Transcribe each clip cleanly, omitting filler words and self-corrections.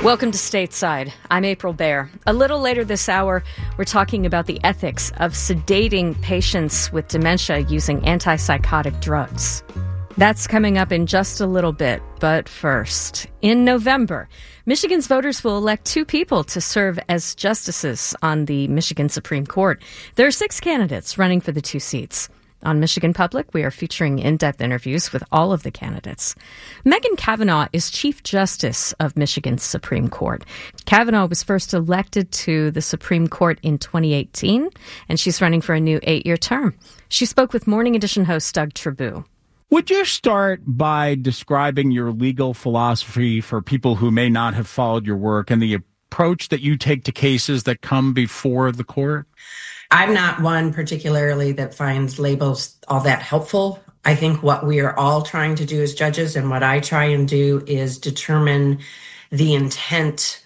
Welcome to Stateside. I'm April Baer. A little later this hour, we're talking about the ethics of sedating patients with dementia using antipsychotic drugs. That's coming up in just a little bit, but first, in November, Michigan's voters will elect 2 people to serve as justices on the Michigan Supreme Court. There are 6 candidates running for the 2 seats. On Michigan Public, we are featuring in-depth interviews with all of the candidates. Megan Cavanagh is Chief Justice of Michigan's Supreme Court. Cavanagh was first elected to the Supreme Court in 2018, and she's running for a new 8-year term. She spoke with Morning Edition host Doug Trabue. Would you start by describing your legal philosophy for people who may not have followed your work and the approach that you take to cases that come before the court? I'm not one particularly that finds labels all that helpful. I think what we are all trying to do as judges, and what I try and do, is determine the intent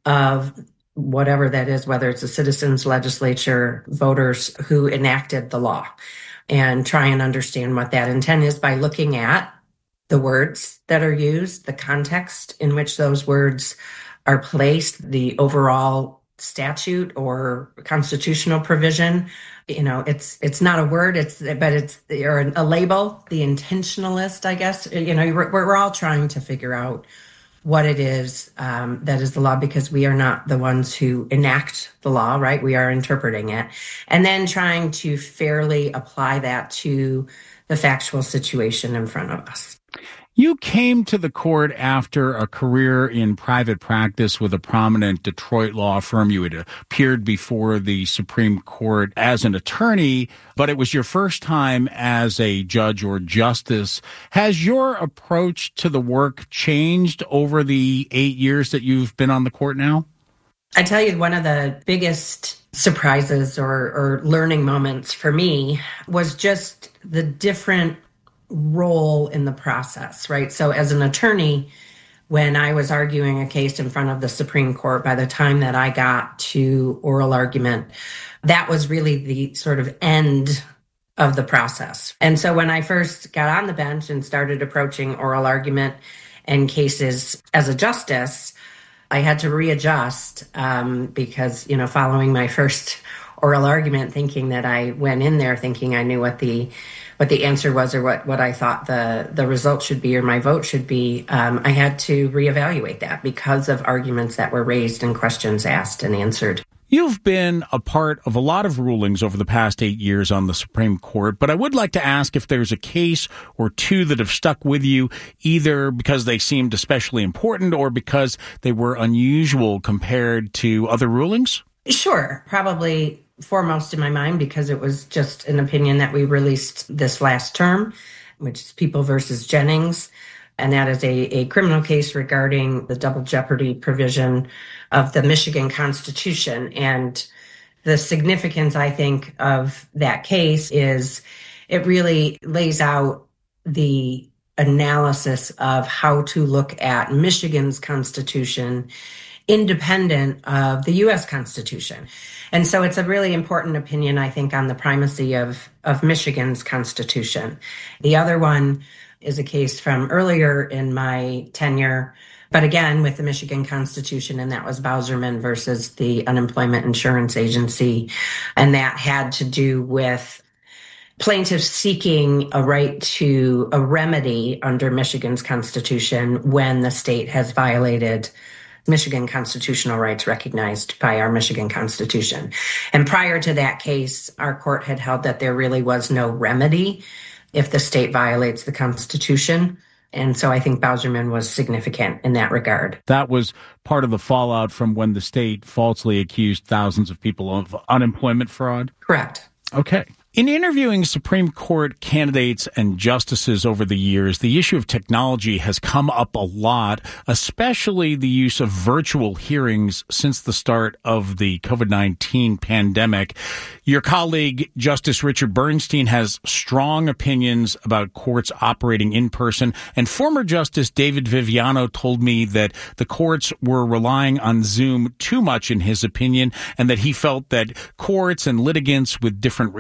of whatever that is, whether it's the citizens, legislature, voters who enacted the law, and try and understand what that intent is by looking at the words that are used, the context in which those words are placed, the overall statute or constitutional provision. You know, it's not a word, it's or a label, the intentionalist, I guess. You know, we're all trying to figure out what it is that is the law, because we are not the ones who enact the law, right? We are interpreting it, and then trying to fairly apply that to the factual situation in front of us. You came to the court after a career in private practice with a prominent Detroit law firm. You had appeared before the Supreme Court as an attorney, but it was your first time as a judge or justice. Has your approach to the work changed over the 8 years that you've been on the court now? I tell you, one of the biggest surprises or learning moments for me was just the different role in the process, right? So as an attorney, when I was arguing a case in front of the Supreme Court, by the time that I got to oral argument, that was really the sort of end of the process. And so when I first got on the bench and started approaching oral argument and cases as a justice, I had to readjust because, you know, following my first oral argument, thinking that I went in there thinking I knew what the answer was, or what I thought the result should be, or my vote should be, I had to reevaluate that because of arguments that were raised and questions asked and answered. You've been a part of a lot of rulings over the past 8 years on the Supreme Court, but I would like to ask if there's a case or 2 that have stuck with you, either because they seemed especially important or because they were unusual compared to other rulings? Sure. Probably foremost in my mind, because it was just an opinion that we released this last term, which is People versus Jennings. And that is a criminal case regarding the double jeopardy provision of the Michigan Constitution. And the significance, I think, of that case is it really lays out the analysis of how to look at Michigan's Constitution independent of the U.S. Constitution. And so it's a really important opinion, I think, on the primacy of Michigan's Constitution. The other one is a case from earlier in my tenure, but again, with the Michigan Constitution, and that was Bauserman versus the Unemployment Insurance Agency. And that had to do with plaintiffs seeking a right to a remedy under Michigan's Constitution when the state has violated Michigan constitutional rights recognized by our Michigan Constitution. And prior to that case, our court had held that there really was no remedy if the state violates the Constitution. And so I think Bauserman was significant in that regard. That was part of the fallout from when the state falsely accused thousands of people of unemployment fraud? Correct. Okay. In interviewing Supreme Court candidates and justices over the years, the issue of technology has come up a lot, especially the use of virtual hearings since the start of the COVID-19 pandemic. Your colleague, Justice Richard Bernstein, has strong opinions about courts operating in person, and former Justice David Viviano told me that the courts were relying on Zoom too much, in his opinion, and that he felt that courts and litigants with different resources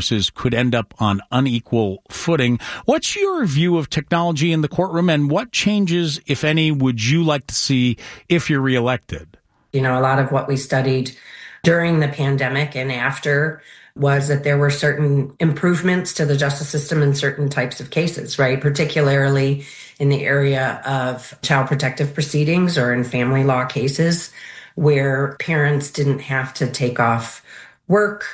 forces could end up on unequal footing. What's your view of technology in the courtroom, and what changes, if any, would you like to see if you're reelected? A lot of what we studied during the pandemic and after was that there were certain improvements to the justice system in certain types of cases, right? Particularly in the area of child protective proceedings or in family law cases where parents didn't have to take off work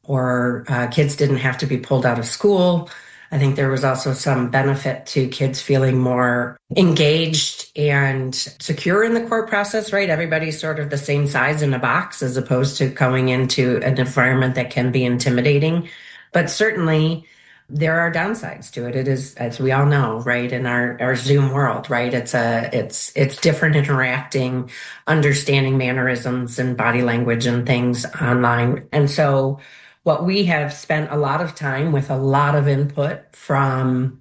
or kids didn't have to be pulled out of school. I think there was also some benefit to kids feeling more engaged and secure in the court process, right? Everybody's sort of the same size in a box as opposed to going into an environment that can be intimidating. But certainly there are downsides to it. It is, as we all know, right, in our Zoom world, right? It's different interacting, understanding mannerisms and body language and things online. And so what we have spent a lot of time with a lot of input from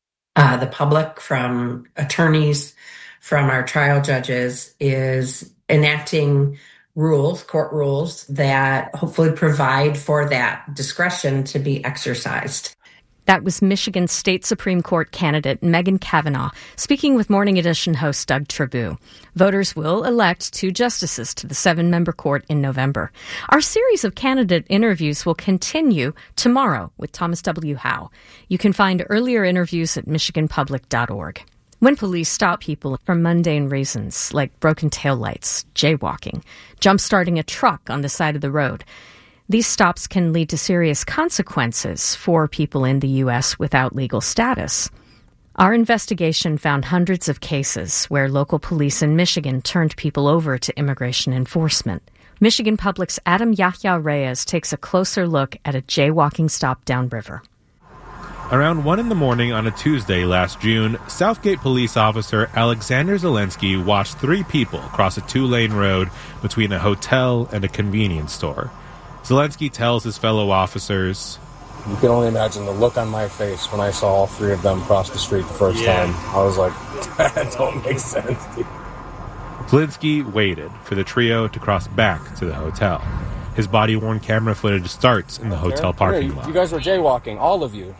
the public, from attorneys, from our trial judges, is enacting rules, court rules, that hopefully provide for that discretion to be exercised. That was Michigan State Supreme Court candidate Megan Cavanagh speaking with Morning Edition host Doug Trabue. Voters will elect 2 justices to the 7-member court in November. Our series of candidate interviews will continue tomorrow with Thomas W. Howe. You can find earlier interviews at michiganpublic.org. When police stop people for mundane reasons like broken taillights, jaywalking, jump-starting a truck on the side of the road, these stops can lead to serious consequences for people in the U.S. without legal status. Our investigation found hundreds of cases where local police in Michigan turned people over to immigration enforcement. Michigan Public's Adam Yahya Reyes takes a closer look at a jaywalking stop downriver. Around 1 a.m. on a Tuesday last June, Southgate police officer Alexander Zelensky watched 3 people cross a 2-lane road between a hotel and a convenience store. Zelensky tells his fellow officers, "You can only imagine the look on my face when I saw all 3 of them cross the street the first time. I was like, that don't make sense." Zelensky waited for the trio to cross back to the hotel. His body-worn camera footage starts in the hotel parking lot. You guys were jaywalking, all of you.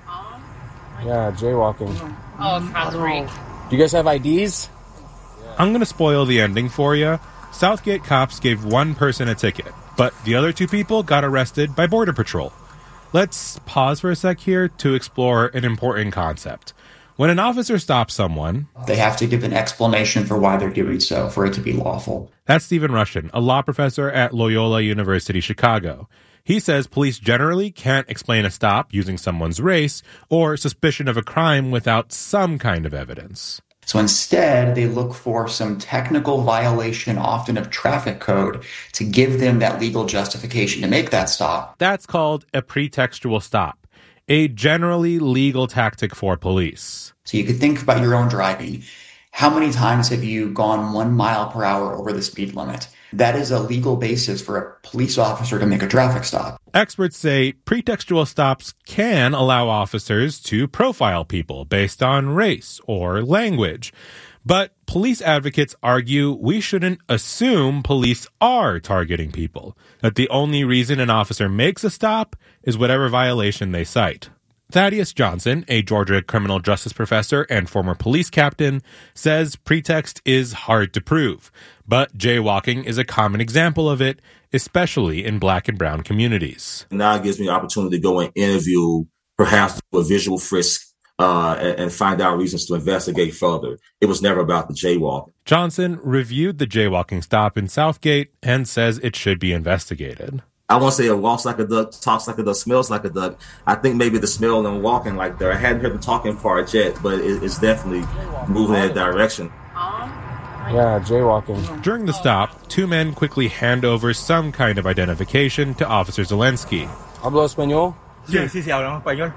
Yeah, jaywalking. Oh, across the street. Do you guys have IDs? I'm going to spoil the ending for you. Southgate cops gave 1 person a ticket, but the other 2 people got arrested by Border Patrol. Let's pause for a sec here to explore an important concept. When an officer stops someone, they have to give an explanation for why they're doing so, for it to be lawful. That's Stephen Russian, a law professor at Loyola University, Chicago. He says police generally can't explain a stop using someone's race or suspicion of a crime without some kind of evidence. So instead, they look for some technical violation, often of traffic code, to give them that legal justification to make that stop. That's called a pretextual stop, a generally legal tactic for police. So you could think about your own driving. How many times have you gone 1 mile per hour over the speed limit? That is a legal basis for a police officer to make a traffic stop. Experts say pretextual stops can allow officers to profile people based on race or language. But police advocates argue we shouldn't assume police are targeting people, that the only reason an officer makes a stop is whatever violation they cite. Thaddeus Johnson, a Georgia criminal justice professor and former police captain, says pretext is hard to prove, but jaywalking is a common example of it, especially in Black and brown communities. Now it gives me the opportunity to go and interview, perhaps do a visual frisk, and find out reasons to investigate further. It was never about the jaywalking. Johnson reviewed the jaywalking stop in Southgate and says it should be investigated. I won't say it walks like a duck, talks like a duck, smells like a duck. I think maybe the smell and walking like that. I hadn't heard the talking part yet, but it's definitely moving in that direction. Yeah, jaywalking. During the stop, 2 men quickly hand over some kind of identification to Officer Zelensky. ¿Hablo español? Sí, hablamos español.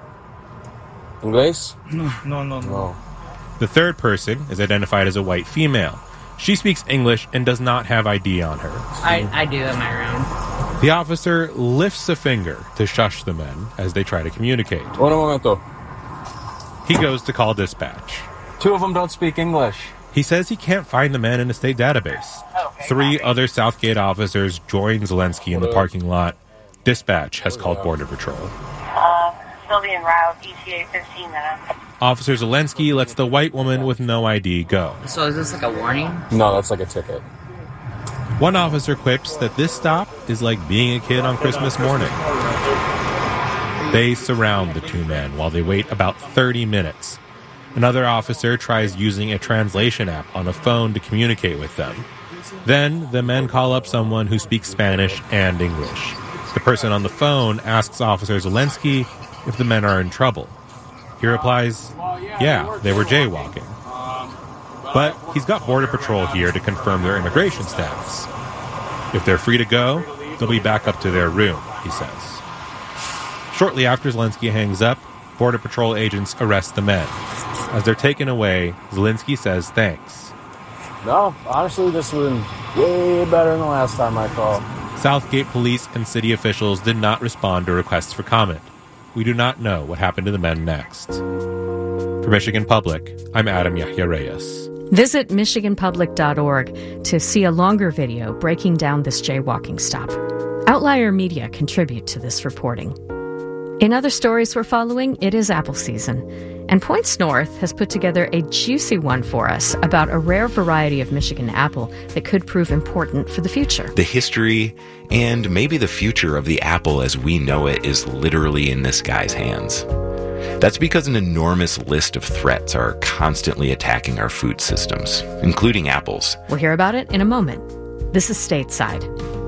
¿Inglés? No. The third person is identified as a white female. She speaks English and does not have ID on her. I do in my room. The officer lifts a finger to shush the men as they try to communicate. Un momento. He goes to call dispatch. 2 of them don't speak English. He says he can't find the men in a state database. 3 other Southgate officers join Zelensky in the parking lot. Dispatch has called Border Patrol. Sylvian route, ETA 15 minutes. Officer Zelensky lets the white woman with no ID go. So is this like a warning? No, that's like a ticket. One officer quips that this stop is like being a kid on Christmas morning. They surround the two men while they wait about 30 minutes. Another officer tries using a translation app on a phone to communicate with them. Then the men call up someone who speaks Spanish and English. The person on the phone asks Officer Zelensky if the men are in trouble. He replies, yeah, they were jaywalking. But he's got Border Patrol here to confirm their immigration status. If they're free to go, they'll be back up to their room, he says. Shortly after Zelensky hangs up, Border Patrol agents arrest the men. As they're taken away, Zelensky says thanks. No, honestly, this has been way better than the last time I called. Southgate police and city officials did not respond to requests for comment. We do not know what happened to the men next. For Michigan Public, I'm Adam Yahya Reyes. Visit MichiganPublic.org to see a longer video breaking down this jaywalking stop. Outlier Media contribute to this reporting. In other stories we're following, it is apple season, and Points North has put together a juicy one for us about a rare variety of Michigan apple that could prove important for the future. The history and maybe the future of the apple as we know it is literally in this guy's hands. That's because an enormous list of threats are constantly attacking our food systems, including apples. We'll hear about it in a moment. This is Stateside.